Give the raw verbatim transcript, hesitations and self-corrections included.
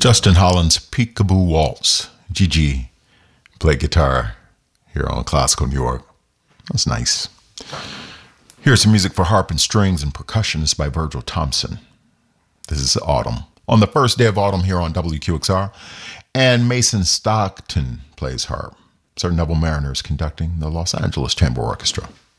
Justin Holland's Peekaboo Waltz. Gigi played guitar here on Classical New York. That's nice. Here's some music for harp and strings and percussions by Virgil Thompson. This is Autumn. On the first day of autumn here on W Q X R. And Mason Stockton plays harp. Sir Neville Mariner is conducting the Los Angeles Chamber Orchestra.